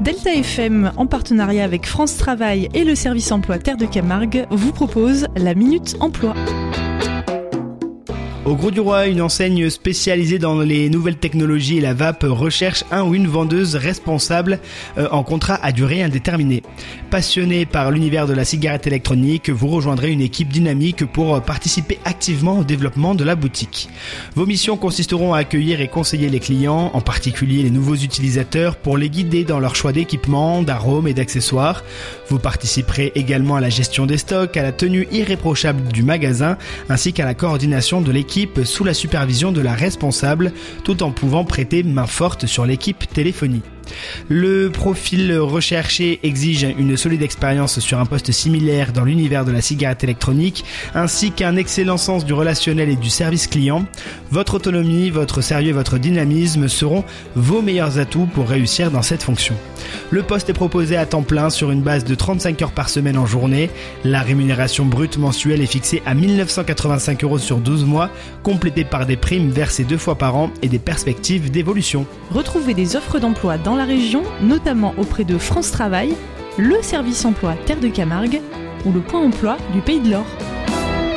Delta FM, en partenariat avec France Travail et le service emploi Terre de Camargue, vous propose la Minute Emploi. Au Grau-du-Roi, une enseigne spécialisée dans les nouvelles technologies et la vape recherche un ou une vendeuse responsable en contrat à durée indéterminée. Passionné par l'univers de la cigarette électronique, vous rejoindrez une équipe dynamique pour participer activement au développement de la boutique. Vos missions consisteront à accueillir et conseiller les clients, en particulier les nouveaux utilisateurs, pour les guider dans leur choix d'équipements, d'arômes et d'accessoires. Vous participerez également à la gestion des stocks, à la tenue irréprochable du magasin, ainsi qu'à la coordination de l'équipe sous la supervision de la responsable, tout en pouvant prêter main forte sur l'équipe téléphonie. Le profil recherché exige une solide expérience sur un poste similaire dans l'univers de la cigarette électronique, ainsi qu'un excellent sens du relationnel et du service client. Votre autonomie, votre sérieux et votre dynamisme seront vos meilleurs atouts pour réussir dans cette fonction. Le poste est proposé à temps plein sur une base de 35 heures par semaine en journée. La rémunération brute mensuelle est fixée à 1 985 € sur 12 mois, complétée par des primes versées 2 fois par an et des perspectives d'évolution. Retrouvez des offres d'emploi dans la région, notamment auprès de France Travail, le service emploi Terre de Camargue ou le point emploi du Pays de l'Or.